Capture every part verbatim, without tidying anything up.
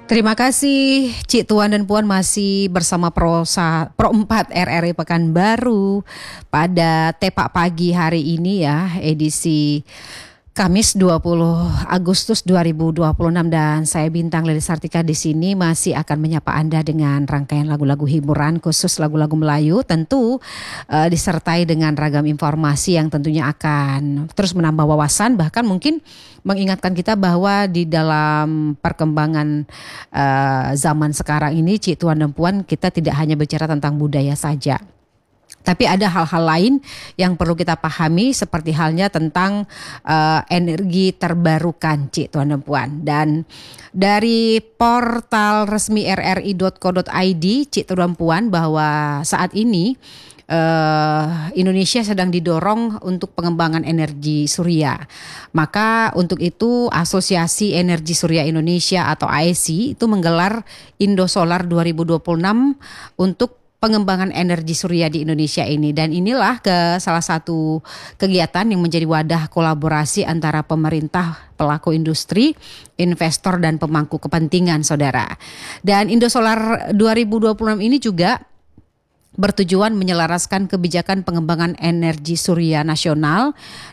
Terima kasih Cik Tuan dan Puan masih bersama Pro, Sa, Pro empat R R I Pekanbaru pada Tepak Pagi hari ini ya, edisi Kamis dua puluh Agustus dua ribu dua puluh enam, dan saya Bintang Leli Sartika di sini masih akan menyapa Anda dengan rangkaian lagu-lagu hiburan khusus lagu-lagu Melayu, tentu uh, disertai dengan ragam informasi yang tentunya akan terus menambah wawasan, bahkan mungkin mengingatkan kita bahwa di dalam perkembangan uh, zaman sekarang ini, Cik Tuan dan Puan, kita tidak hanya bicara tentang budaya saja. Tapi ada hal-hal lain yang perlu kita pahami, seperti halnya tentang uh, energi terbarukan, Cik Tuan dan Puan. Dan dari portal resmi r r i dot co dot i d, Cik Tuan dan Puan, bahwa saat ini uh, Indonesia sedang didorong untuk pengembangan energi surya. Maka untuk itu Asosiasi Energi Surya Indonesia atau A E S I itu menggelar Indosolar dua ribu dua puluh enam untuk pengembangan energi surya di Indonesia ini, dan inilah ke salah satu kegiatan yang menjadi wadah kolaborasi antara pemerintah, pelaku industri, investor dan pemangku kepentingan, saudara. Dan Indosolar dua ribu dua puluh enam ini juga bertujuan menyelaraskan kebijakan pengembangan energi surya nasional,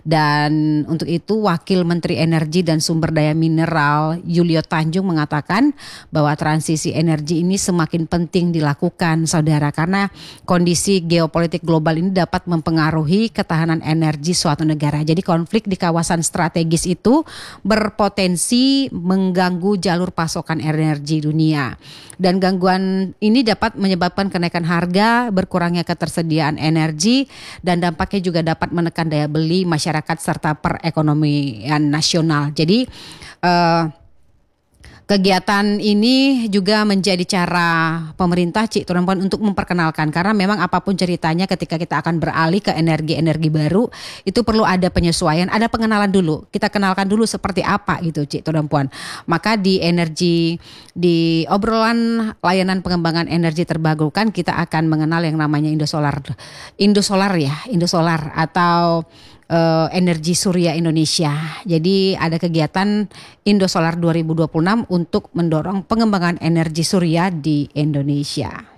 dan untuk itu Wakil Menteri Energi dan Sumber Daya Mineral Yulio Tanjung mengatakan bahwa transisi energi ini semakin penting dilakukan, saudara, karena kondisi geopolitik global ini dapat mempengaruhi ketahanan energi suatu negara. Jadi konflik di kawasan strategis itu berpotensi mengganggu jalur pasokan energi dunia, dan gangguan ini dapat menyebabkan kenaikan harga, berkurangnya ketersediaan energi, dan dampaknya juga dapat menekan daya beli masyarakat serta perekonomian nasional. Jadi uh, kegiatan ini juga menjadi cara pemerintah, Cik Tuan dan Puan, untuk memperkenalkan, karena memang apapun ceritanya ketika kita akan beralih ke energi-energi baru itu perlu ada penyesuaian, ada pengenalan dulu. Kita kenalkan dulu seperti apa gitu, Cik Tuan dan Puan. Maka di energi di obrolan layanan pengembangan energi terbarukan kita akan mengenal yang namanya Indosolar. Indosolar ya, Indosolar atau Uh, energi surya Indonesia. Jadi ada kegiatan Indosolar dua ribu dua puluh enam untuk mendorong pengembangan energi surya di Indonesia.